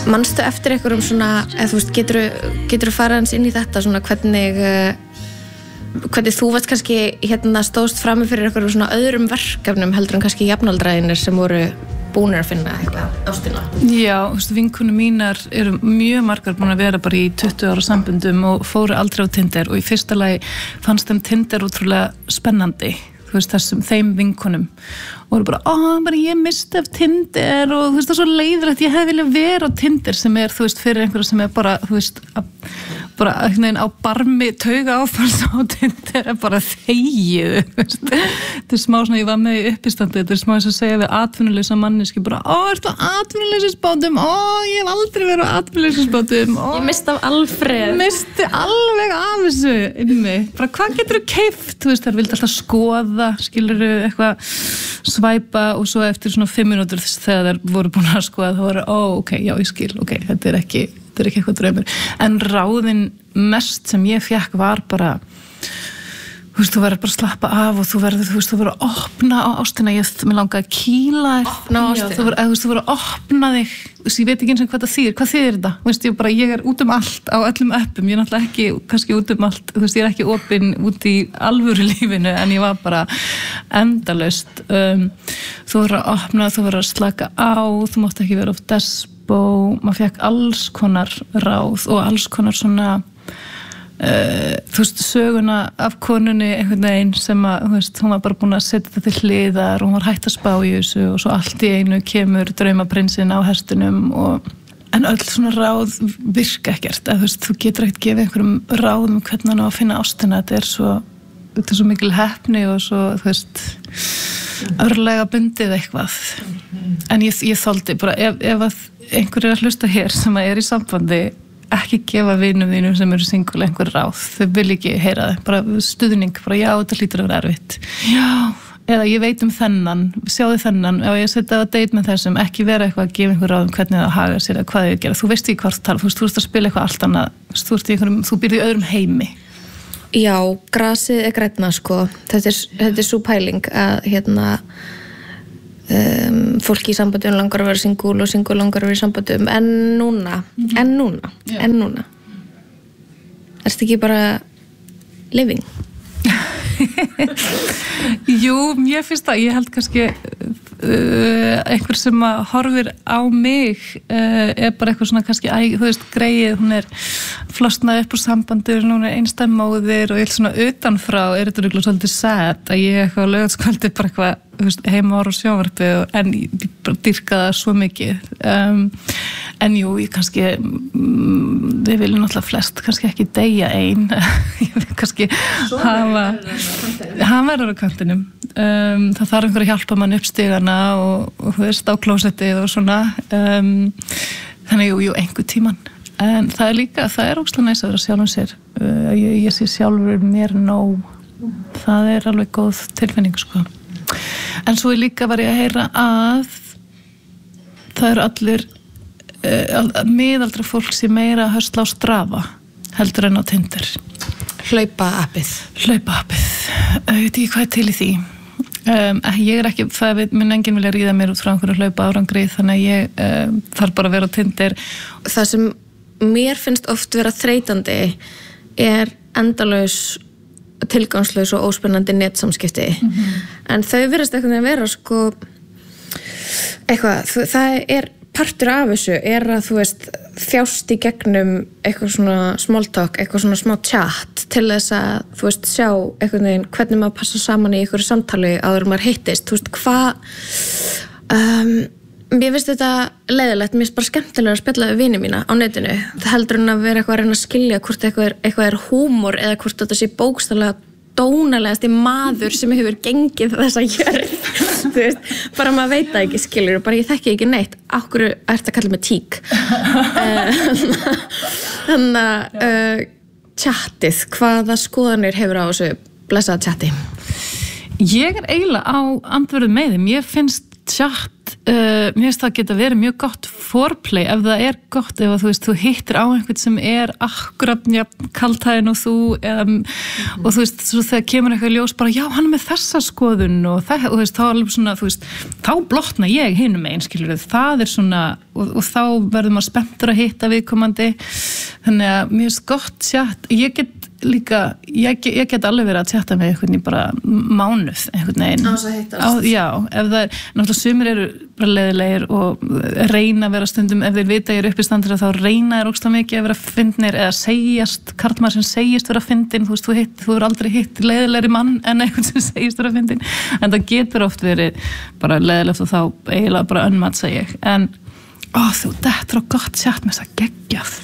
manstu eftir einhverjum svona, eða þú veist, getur fara hans inn í þetta svona hvernig þú varst kannski stóðst frammi fyrir einhverjum svona öðrum verkefnum heldur en kannski jafnaldræðinir sem voru búnir að finna eitthvað ástina? Já, þú veist, vinkonur mínar eru mjög margar búin að vera bara í 20 ára samböndum og fóru aldrei á Tinder og í fyrsta lagi fannst þeim Tinder útrúlega spennandi, þú veist, þeim vinkonum og voru bara, ég misti af Tinder og þú veist, það er svo leiðilegt, ég hefði viljað vera á Tinder sem er, þú veist, fyrir einhverja sem er bara, þú veist, bara einhvern veginn á barmi tauga áfalls á Tinder er bara þegju, þetta er smá svona, ég var með í uppistandi, þetta er smá eins að segja við atvinnuleysa manneski bara, ertu á atvinnuleysisbátum, ég hef aldrei verið á atvinnuleysisbátum, ég misti af Alfreð, misti alveg af þessu inni, bara hvað getur þú keypt, þú veist, þær vildi alltaf skoða, skilurðu eitthvað svæpa og svo eftir svona 5 mínútur þegar þær voru búin að skoða þá voru, ok, já, ég skil, ok, þetta er ekki eitthvað draumur, en ráðin mest sem ég fékk var bara, þú veist, þú verður bara að slappa af og þú verður að opna á ástina, mér langaði að kýla opna á ástina, þú verður að opna þig, þú veist, ég veit ekki eins og hvað þýðir þetta, þú veist, ég er út allt á öllum appum, ég er náttúrulega ekki kannski út allt, þú veist, ég er ekki opin út í alvöru lífinu, en ég var bara endalaust, þú verður að opna, þú verður að slaka á, þú mátt ekki vera of despo, maður fekk alls konar ráð og alls konar svona þú veist, söguna af konunni einhvern veginn sem að, þú veist, hún var bara búin að setja þetta til hliðar og hún var hætt að spá í þessu og svo allt í einu kemur draumaprinsinn á hestunum en öll svona ráð virka ekkert, þú veist, þú getur ekkert gefið einhverjum ráðum hvernig hann á að finna ástina, þetta er svo mikil heppni og svo, þú veist, örlega bundið eitthvað, en ég þoldi bara, ef að einhver er að hlusta hér sem að er í sambandi ekki gefa vinum þínum sem eru single einhver ráð, þau vil ekki heyra það, bara stuðning, bara já, þetta hlýtur að vera erfitt, já, eða ég veit þennan, sjáðu þennan, ef ég setja á date með þessum, ekki vera eitthvað að gefa einhver ráð hvernig það haga sér eða hvað þau gera, þú veist ekki hvað þú tala, þú veist að spila eitthvað allt annað, þú býrð í öðrum heimi. Já, grasið er grænna, sko, þetta er svo pæling að fólki í sambandum langar að vera singul og singul langar að vera í sambandum en núna ertu ekki bara living? Jú, ég finnst það, ég held kannski einhver sem að horfir á mig er bara eitthvað svona kannski, þú veist, greið, hún er flosnað upp úr sambandur, hún er einstæðmóðir og ég held svona utanfrá er þetta örugglega svolítið sad að ég eitthvað á laugardagskvöldi bara eitthvað, þú veist, heima ára á sjónvarpi en ég bara dýrka það svo mikið en jú, ég kannski við viljum náttúrulega flest kannski ekki deyja ein ég vil kannski hann verður á kantinum það þarf einhver að hjálpa mann upp stigana og þú veist, á klósettið og svona þannig jú, einhver tíman en það er líka, það er ógeðslega næs að vera sjálfum sér ég sé sjálfur mér nóg það er alveg góð tilfinning, sko en svo líka var ég að heyra að það eru allir miðaldra fólk sem meira að höstla á Strava heldur en á Tinder. Hlaupa appið, ég veit ekki hvað er til í því ég er ekki, það minn enginn vilja ríða mér út frá einhverju hlaupa árangri þannig að ég þarf bara að vera á Tinder. Það sem mér finnst oft vera þreytandi er endalaus tilgangslaus og óspennandi netsamskipti en þau virðast eitthvað að vera sko eitthvað, það er partur af þessu er að þú veist þjást í gegnum eitthvað svona small talk, eitthvað svona smá chat til þess að þú veist sjá eitthvað neginn hvernig maður passa saman í einhverju samtali áður maður hittist, þú veist hvað mér finnst þetta leiðilegt, mér finnst bara skemmtilega að spjalla við vini mína á netinu, það heldur en að vera eitthvað að reyna að skilja hvort eitthvað er húmor eða hvort þetta sé bókstaflega dónalegasti maður sem hefur gengið þessa jörð þú veist, bara maður veit það ekki skilur bara ég þekki ekki neitt, akkur ert að kalla mig tík þannig að tjattið, hvaða skoðanir hefur á þessu blessaða tjatti? Ég er eiginlega á andverðu með þeim, ég finnst tjatt mér finnst það geta verið mjög gott foreplay ef það er gott, ef þú veist, þú hittir á einhvern sem er akkurat kaltæðin og þú og þú veist, svo þegar kemur eitthvað ljós bara, já, hann er með þessa skoðun og það, og þú veist, þá alveg svona, þú veist, þá blotna ég hinum megin, skilur við, það svona, og þá verður maður spenntur að hitta viðkomandi, þannig að mér finnst gott chat, ég get alveg verið að chatta með einhvern í bara mánuð, einhvern veginn. Á þess að hittast. Já, ef það er, náttúrulega sumir eru bara leiðilegir og reyna að vera stundum, ef þeir vita ég er uppistandur þá reyna þeir ógeðslega mikið að vera fyndnir eða segjast, karlmaður sem segist vera fyndin, þú veist, þú er aldrei hitt leiðilegri mann en einhvern sem segist vera fyndin, en það getur oft verið bara leiðilegt og þá eiginlega bara önmatsa ég, en þú, þetta er gott chat með þess að geggjað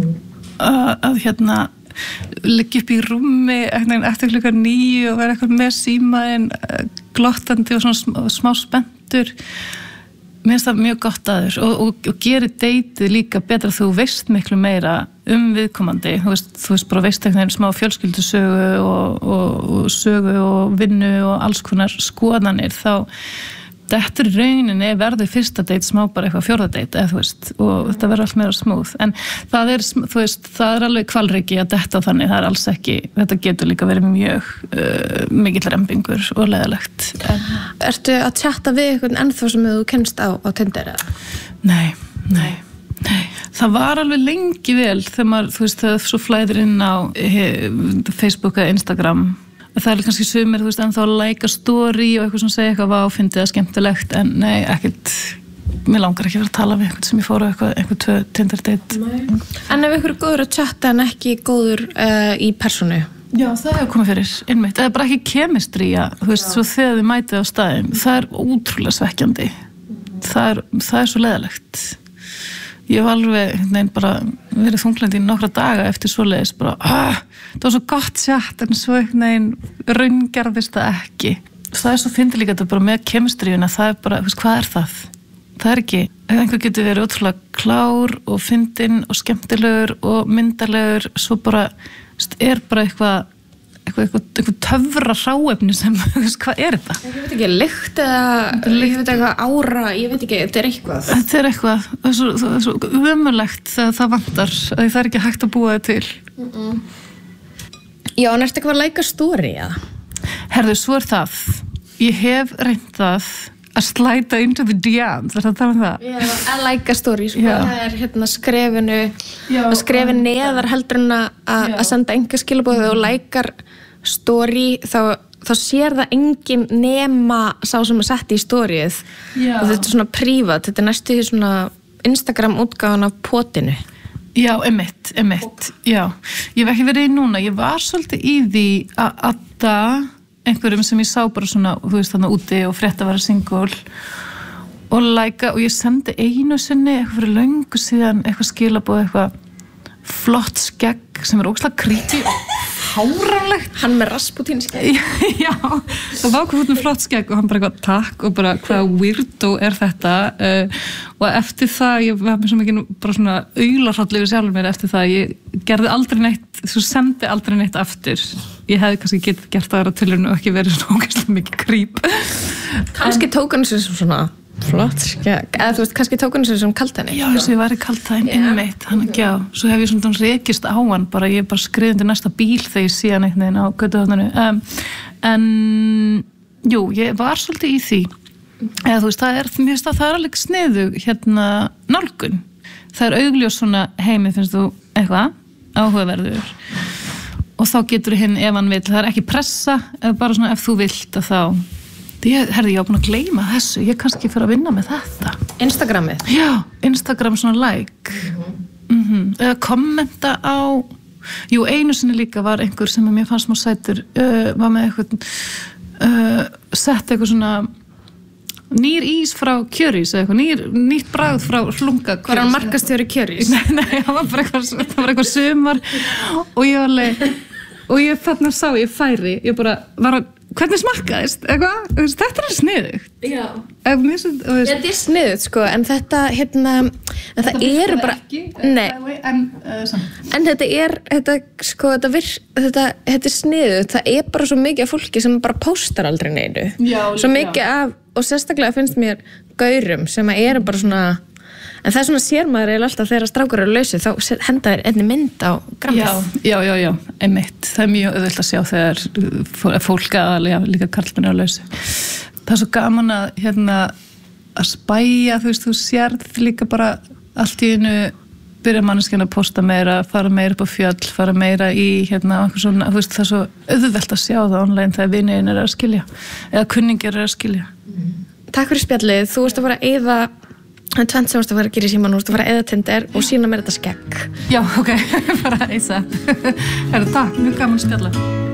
að liggja upp í rúmi eftir klukkan 9 og vera eitthvað með símaðinn glottandi og svona smá spenntur. Mér finnst það mjög gott aður og gerir deytið líka betra þú veist miklu meira viðkomandi, þú veist bara veist eitthvað smá fjölskyldusögu og sögu og vinnu og alls konar skoðanir, þá þetta er rauninni verður fyrsta date smá bara eitthvað fjórða date eða þú veist og þetta verður allt meira smooth en það er, þú veist, það er alveg hvalreki að detta þannig, það er alls ekki þetta getur líka verið mjög mikill rembingur og leiðilegt. Ertu að chatta við einhvern ennþá sem þú kennst á Tinder eða? Nei. Það var alveg lengi vel þegar maður, þú veist, það svo flæðir inn á Facebook eða Instagram. Það er kannski sumir, þú veist, ennþá að læka story og eitthvað sem segja eitthvað fyndið eða skemmtilegt, en nei, ekkert, mér langar ekki að vera að tala við eitthvað sem ég fór á eitthvað 2 Tinder date. En ef ykkur er góður að chatta en ekki góður í persónu? Já, það hefur komið fyrir, einmitt, eða bara ekki kemistría, þú veist, svo þegar þið mætið á staðinn, það er ótrúlega svekkjandi, það er svo leiðilegt. Ég hef alveg bara verið þunglandi í nokkra daga eftir svoleiðis bara, það var svo gott chat en svo raungerðist það ekki. Það er svo fyndið líka þetta bara með kemistríuna, það er bara, hvað er það? Það er ekki, einhver getur verið ótrúlega klár og fyndinn og skemmtilegur og myndalegur, svo bara, er bara eitthvað töfra hráefni sem, hvað er þetta? Ég veit ekki, lykt eða ég veit eitthvað ára, ég veit ekki, þetta er eitthvað. Þetta er eitthvað, það er svo ömurlegt þegar það vantar, að það er ekki hægt að búa það til. Já, en ertu eitthvað að læka story, eða? Herðu, svo er það. Ég hef reynt það að slæta into the DMs, það tala það? Já, að læka story, það er skrefin neðar heldur en að senda enga skilaboð og lækar story, þá sér það engin nema sá sem er sett í storyið og þetta er svona prívat, þetta er næstu því svona Instagram útgáfan af potinu. Já, einmitt, já. Ég hef ekki verið í núna, ég var svolítið í því að adda einhverjum sem ég sá bara svona, þú veist, þarna úti og frétt að vera single og læka og ég sendi einu sinni eitthvað fyrir löngu síðan, eitthvað skilaboð, eitthvað flott skegg sem er ógeðslega creepy og háránlegt. Hann með Rasputin skegg. Já, það var okkur með flott skegg og hann bara eitthvað takk og bara hvað weirdo er þetta og eftir það, ég var með svo mikið bara svona aularhroll yfir sjálfur mér eftir það, ég gerði aldrei neitt, þú sendi aldrei neitt aftur. Ég hefði kannski getið gert aðra tilraun og ekki verið svona ógeðslega mikið creep. Kannski tók hann sér svona flott skegg, eða þú veist, kannski tók hann sér sem kaltæni. Já, þess að ég var í kaltæn innmeitt, hann ekki á. Svo hef ég svona rekist á hann, bara ég bara skriði undir næsta bíl þegar ég sé hann einhvern veginn á götuhorninu. En, jú, ég var svolítið í því. Eða þú veist, það er alveg sniðug nálgun. Það er augljós svona heimi, finnst þú eitthvað áhugaverður. Og þá getur hinn ef hann vill, það er ekki pressa, eða bara svona ef þú vilt að þá ég var búin að gleyma þessu, ég kannski fyrir að vinna með þetta. Instagramið? Já, Instagram svona like. Eða kommenta á, einu sinni líka var einhver sem mér fannst smá sætur, var með eitthvað, sett eitthvað svona nýr ís frá Kjörís eða eitthvað, nýtt bragð frá Hlunga. Var hann markastjóri Kjörís? Nei, það var eitthvað sumar og ég var alveg, og ég þarna sá, ég færi, ég bara var að hvernig smakkaðist, eitthvað, þetta sniðugt. Já. Þetta sniðugt, sko, en þetta, en það eru bara, nei, en þetta er sniðugt, það er bara svo mikið af fólki sem bara póstar aldrei neinu. Já, svo mikið af, og sérstaklega finnst mér gaurum sem eru bara svona, en það svona sér maður eiginlega alltaf þegar strákur eru lausir, þá henda þér einni mynd á grammið. Já, einmitt. Það er mjög auðvelt að sjá þegar fólk aðalega, líka karlmenn eru lausi. Það er svo gaman að, að spæja, þú sérð líka bara allt í einu byrja manneskjan að posta meira, fara meira upp á fjöll, fara meira í, eitthvað svona, það er svo auðvelt að sjá það online þegar vinirinn eru að skilja, eða kunningir eru að skilja. Takk fyrir spjallið, þú ert að fara að eyða það er tvennt sem þú ert að fara að gera í símann, þú ert að fara að eyða Tinder og sína mér þetta skegg. Já, ok, bara að eysa. Takk, mjög gaman spjalla.